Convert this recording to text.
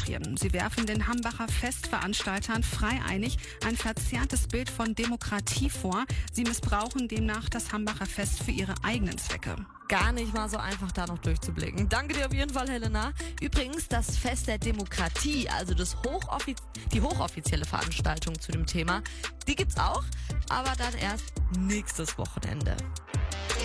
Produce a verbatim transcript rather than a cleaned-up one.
Medien. Sie werfen den Hambacher Festveranstaltern freieinig ein verzerrtes Bild von Demokratie vor. Sie missbrauchen demnach das Hambacher Fest für ihre eigenen Zwecke. Gar nicht mal so einfach, da noch durchzublicken. Danke dir auf jeden Fall, Helena. Übrigens, das Fest der Demokratie, also das Hochoffiz- die hochoffizielle Veranstaltung zu dem Thema, die gibt's auch, aber dann erst nächstes Wochenende.